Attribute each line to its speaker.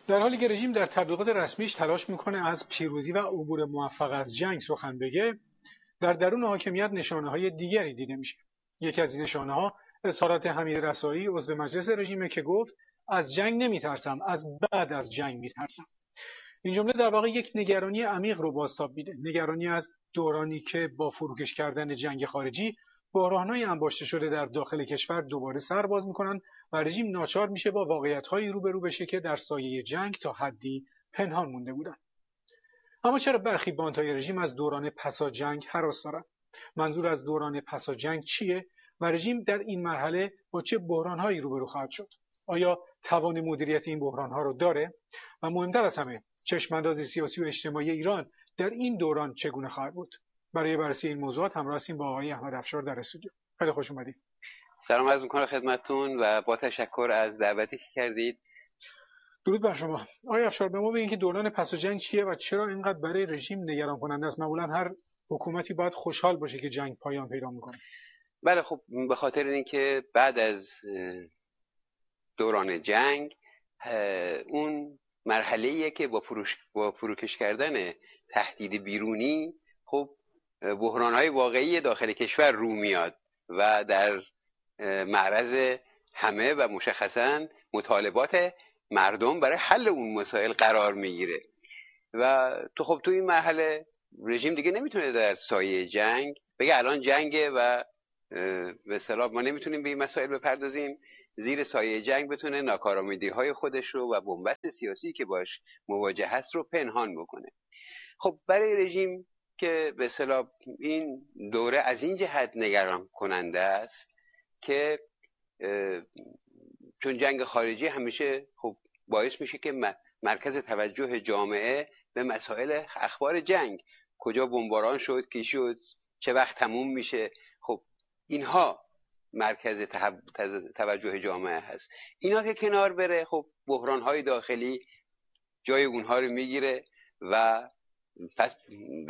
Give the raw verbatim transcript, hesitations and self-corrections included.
Speaker 1: در حالی که رژیم در تبلیغات رسمیش تلاش میکنه از پیروزی و عبور موفق از جنگ سخن بگه، در درون حاکمیت نشانه‌های دیگری دیده میشه. یکی از این نشانه‌ها اظهارات حمید رسایی عضو مجلس رژیمه که گفت از جنگ نمیترسم، از بعد از جنگ میترسم. این جمله در واقع یک نگرانی عمیق رو بازتاب میده، نگرانی از دورانی که با فروکش کردن جنگ خارجی بحران‌های انباشته شده در داخل کشور دوباره سر باز میکنن و رژیم ناچار میشه با واقعیت‌هایی روبرو بشه که در سایه جنگ تا حدی پنهان مونده بودن. اما چرا برخی باندهای رژیم از دوران پسا جنگ هراس دارن؟ منظور از دوران پسا جنگ چیه و رژیم در این مرحله با چه بحران‌هایی روبرو خواهد شد؟ آیا توان مدیریت این بحران‌ها رو داره؟ و مهمتر از همه، چشم‌انداز سیاسی و اجتماعی ایران در این دوران چگونه خواهد بود؟ برای بررسی این موضوعات همراه هستیم با آقای احمد افشار در استودیو. خیلی خوش اومدید.
Speaker 2: سلام عرض می‌کنم خدمتتون و با تشکر از دعوتی که کردید.
Speaker 1: درود بر شما. آقای افشار، به ما بگین که دوران پس از جنگ چیه و چرا اینقدر برای رژیم نگران کننده است؟ معمولا هر حکومتی باید خوشحال باشه که جنگ پایان پیدا میکنه.
Speaker 2: بله، خب به خاطر اینکه بعد از دوران جنگ اون مرحله‌ایه که با فروش با فروکش کردن تهدید بیرونی خب بحران‌های واقعی داخل کشور رو میاد و در معرض همه و مشخصاً مطالبات مردم برای حل اون مسائل قرار میگیره و تو خب تو این مرحله رژیم دیگه نمیتونه در سایه جنگ بگه الان جنگه و به اصطلاح ما نمیتونیم به این مسائل بپردازیم، زیر سایه جنگ بتونه ناکارآمدی‌های خودش رو و بنبست سیاسی که باش مواجه هست رو پنهان بکنه. خب برای رژیم که به اصطلاح این دوره از این جهت نگران کننده است که چون جنگ خارجی همیشه خب باعث میشه که مرکز توجه جامعه به مسائل اخبار جنگ، کجا بمباران شد، کی شد، چه وقت تموم میشه، خب اینها مرکز توجه جامعه هست. اینا که کنار بره خب بحران‌های داخلی جای اونها رو میگیره و پس